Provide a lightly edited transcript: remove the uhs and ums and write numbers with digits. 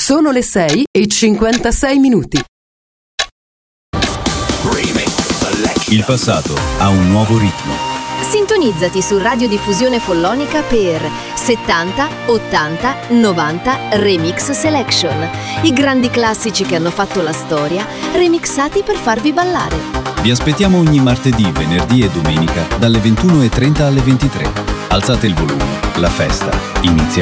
Sono le 6:56. Il passato ha un nuovo ritmo. Sintonizzati su Radiodiffusione Follonica per 70, 80, 90 Remix Selection. I grandi classici che hanno fatto la storia, remixati per farvi ballare. Vi aspettiamo ogni martedì, venerdì e domenica dalle 21:30 alle 23. Alzate il volume, la festa inizia